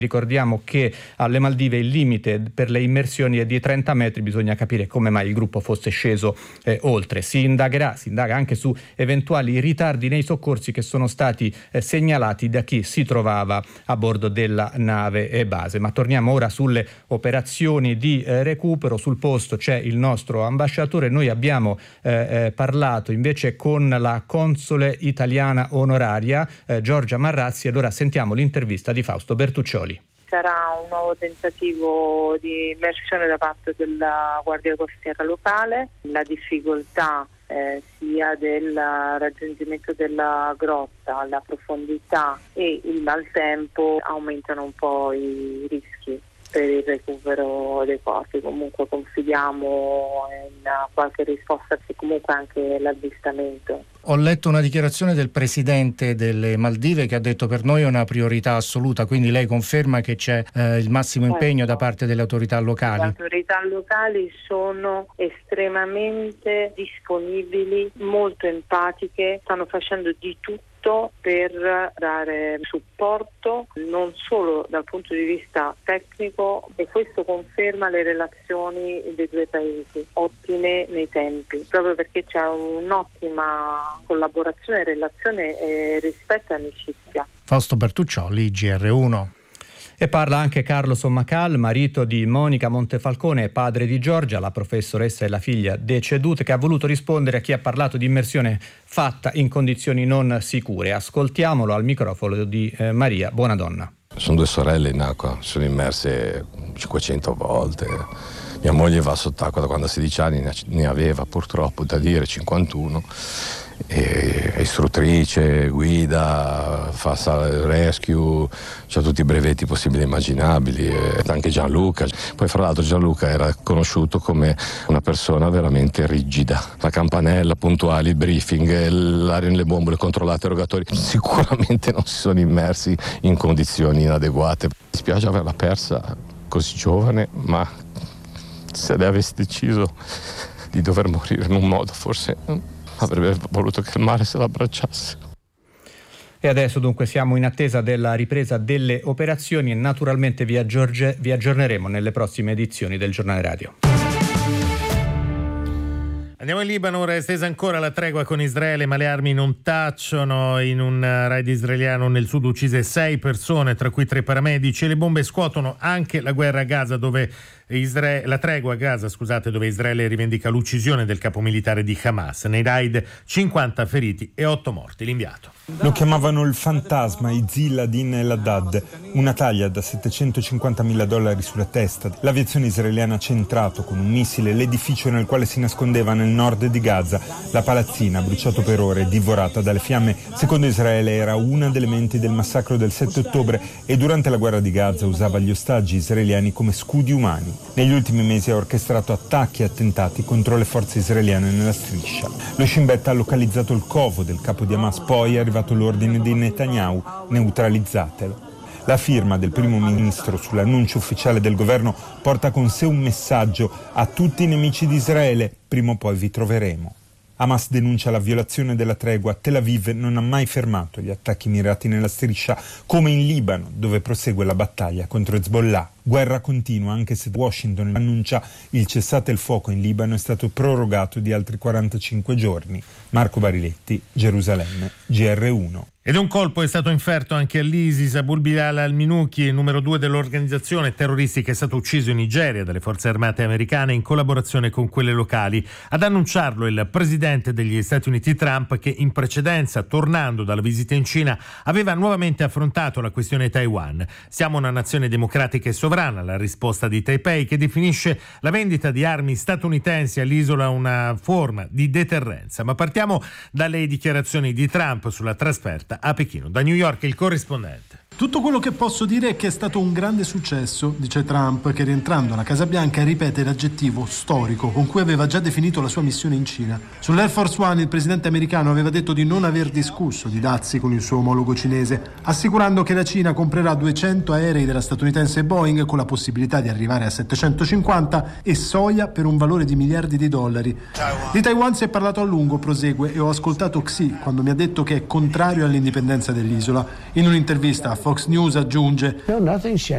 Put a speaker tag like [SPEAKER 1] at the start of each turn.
[SPEAKER 1] Ricordiamo che alle Maldive il limite per le immersioni è di 30 metri, bisogna capire come mai il gruppo fosse sceso oltre. Si indaga anche su eventuali ritardi nei soccorsi che sono stati segnalati da chi si trovava a bordo della nave base. Ma torniamo ora sulle operazioni di recupero. Sul posto c'è il nostro ambasciatore. Noi abbiamo parlato invece con la console italiana onoraria Giorgia Marrazzi, ed ora sentiamo l'intervista di Fausto Bertuccioli.
[SPEAKER 2] Sarà un nuovo tentativo di immersione da parte della Guardia Costiera locale. La difficoltà sia del raggiungimento della grotta, la profondità e il maltempo aumentano un po' i rischi per il recupero dei corpi. Comunque confidiamo in qualche risposta e comunque anche l'avvistamento.
[SPEAKER 3] Ho letto una dichiarazione del presidente delle Maldive che ha detto: per noi è una priorità assoluta, quindi lei conferma che c'è il massimo impegno da parte delle autorità locali?
[SPEAKER 2] Le autorità locali sono estremamente disponibili, molto empatiche, stanno facendo di tutto per dare supporto non solo dal punto di vista tecnico, e questo conferma le relazioni dei due paesi ottime nei tempi, proprio perché c'è un'ottima collaborazione, relazione, rispetto e amicizia.
[SPEAKER 3] Fausto Bertuccioli, GR1.
[SPEAKER 1] E parla anche Carlo Sommacal, marito di Monica Montefalcone e padre di Giorgia, la professoressa e la figlia decedute, che ha voluto rispondere a chi ha parlato di immersione fatta in condizioni non sicure. Ascoltiamolo al microfono di Maria Buonadonna.
[SPEAKER 4] Sono due sorelle in acqua, sono immerse 500 volte. Mia moglie va sott'acqua da quando ha 16 anni, ne aveva purtroppo da dire 51. È istruttrice, guida, fa rescue, c'ha tutti i brevetti possibili e immaginabili, anche Gianluca. Poi fra l'altro Gianluca era conosciuto come una persona veramente rigida. La campanella, puntuali, il briefing, l'aria nelle bombole controllate, erogatori. Sicuramente non si sono immersi in condizioni inadeguate. Mi spiace averla persa così giovane, ma se lei avesse deciso di dover morire in un modo, forse avrebbe voluto che il mare se l'abbracciasse.
[SPEAKER 1] E adesso dunque siamo in attesa della ripresa delle operazioni e naturalmente vi aggiorneremo nelle prossime edizioni del Giornale Radio.
[SPEAKER 5] Andiamo in Libano, ora è estesa ancora la tregua con Israele, ma le armi non tacciono. In un raid israeliano nel sud uccise 6 persone, tra cui 3 paramedici, e le bombe scuotono anche la guerra a Gaza, dove la tregua a Gaza, dove Israele rivendica l'uccisione del capo militare di Hamas. Nei raid 50 feriti e 8 morti. L'inviato.
[SPEAKER 6] Lo chiamavano il fantasma Izil Adin el-Haddad, una taglia da $750.000 sulla testa. L'aviazione israeliana ha centrato con un missile l'edificio nel quale si nascondeva nel nord di Gaza. La palazzina, bruciato per ore, divorata dalle fiamme, secondo Israele era una delle menti del massacro del 7 ottobre e durante la guerra di Gaza usava gli ostaggi israeliani come scudi umani. Negli ultimi mesi ha orchestrato attacchi e attentati contro le forze israeliane nella striscia. Lo Shin Bet ha localizzato il covo del capo di Hamas, poi è arrivato l'ordine di Netanyahu: neutralizzatelo. La firma del primo ministro sull'annuncio ufficiale del governo porta con sé un messaggio a tutti i nemici di Israele: prima o poi vi troveremo. Hamas denuncia la violazione della tregua. Tel Aviv non ha mai fermato gli attacchi mirati nella striscia, come in Libano, dove prosegue la battaglia contro Hezbollah. Guerra continua, anche se Washington annuncia il cessate il fuoco in Libano è stato prorogato di altri 45 giorni. Marco Bariletti, Gerusalemme, GR1.
[SPEAKER 5] Ed un colpo è stato inferto anche all'ISIS. Abul Bilal al-Minuki, il numero 2 dell'organizzazione terroristica, è stato ucciso in Nigeria dalle forze armate americane in collaborazione con quelle locali. Ad annunciarlo il presidente degli Stati Uniti Trump, che in precedenza, tornando dalla visita in Cina, aveva nuovamente affrontato la questione Taiwan. Siamo una nazione democratica e sovrana, la risposta di Taipei, che definisce la vendita di armi statunitensi all'isola una forma di deterrenza. Ma partiamo dalle dichiarazioni di Trump sulla trasferta a Pechino. Da New York il corrispondente.
[SPEAKER 7] Tutto quello che posso dire è che è stato un grande successo, dice Trump, che rientrando alla Casa Bianca ripete l'aggettivo storico con cui aveva già definito la sua missione in Cina. Sull'Air Force One il presidente americano aveva detto di non aver discusso di dazi con il suo omologo cinese, assicurando che la Cina comprerà 200 aerei della statunitense Boeing con la possibilità di arrivare a 750 e soia per un valore di miliardi di dollari. Di Taiwan si è parlato a lungo, prosegue, e ho ascoltato Xi quando mi ha detto che è contrario all'indipendenza dell'isola. In un'intervista a Fox News aggiunge: